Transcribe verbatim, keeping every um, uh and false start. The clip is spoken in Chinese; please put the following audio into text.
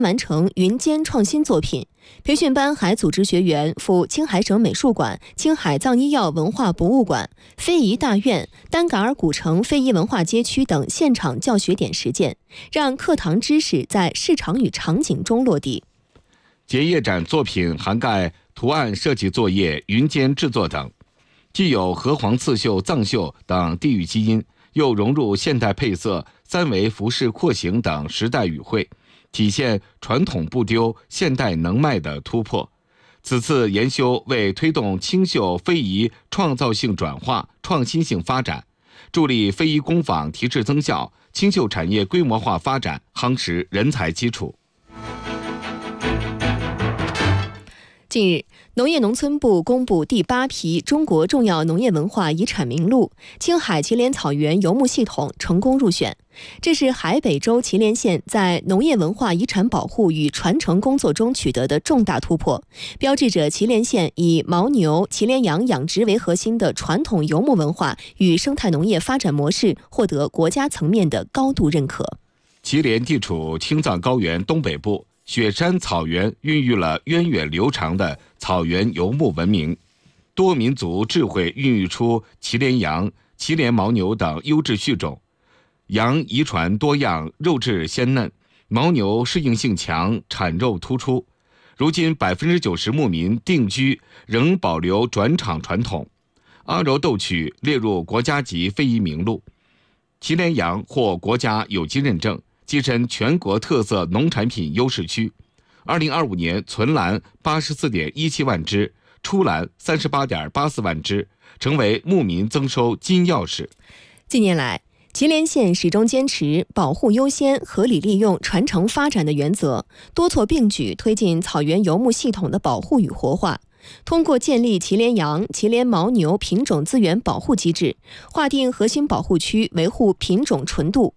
完成云间创新作品。培训班还组织学员赴青海省美术馆、青海藏医药文化博物馆、非遗大院、丹嘎尔古城非遗文化街区等现场教学点实践，让课堂知识在市场与场景中落地。 结业展作品涵盖图案设计作业、云间制作等，既有河黄刺绣、藏绣等地域基因，又融入现代配色、三维服饰廓形等时代语汇，体现传统不丢、现代能卖的突破。此次研修为推动青绣非遗创造性转化、创新性发展，助力非遗工坊提质增效、青绣产业规模化发展夯实人才基础。 近日，农业农村部公布第八批中国重要农业文化遗产名录，青海祁连草原游牧系统成功入选。这是海北州祁连县在农业文化遗产保护与传承工作中取得的重大突破，标志着祁连县以牦牛、祁连羊养殖为核心的传统游牧文化与生态农业发展模式获得国家层面的高度认可。 祁连地处青藏高原东北部，雪山草原孕育了源远流长的草原游牧文明，多民族智慧孕育出祁连羊、祁连牦牛等优质畜种。羊遗传多样，肉质鲜嫩；牦牛适应性强，产肉突出。如今百分之九十牧民定居，仍保留转场传统。阿柔斗曲列入国家级非遗名录。祁连羊获国家有机认证，跻身全国特色农产品优势区。二零二五年存栏八十四点一七万只，出栏三十八点八四万只，成为牧民增收金钥匙。 近年来，祁连县始终坚持保护优先、合理利用、传承发展的原则，多措并举推进草原游牧系统的保护与活化。通过建立祁连羊、祁连牦牛品种资源保护机制，划定核心保护区，维护品种纯度，